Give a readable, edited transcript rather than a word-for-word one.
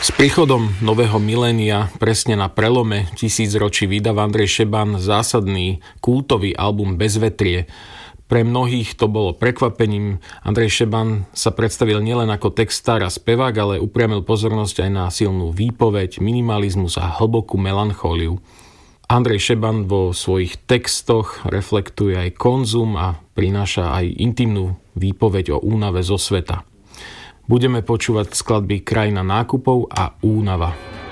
S príchodom nového milénia, presne na prelome tisícročí, vydáva Andrej Šeban zásadný kultový album Bezvetrie. Pre mnohých to bolo prekvapením. Andrej Šeban sa predstavil nielen ako textár a spevák, ale upriamil pozornosť aj na silnú výpoveď, minimalizmus a hlbokú melanchóliu. Andrej Šeban vo svojich textoch reflektuje aj konzum a prináša aj intimnú výpoveď o únave zo sveta. Budeme počúvať skladby Krajina nákupov a Únava.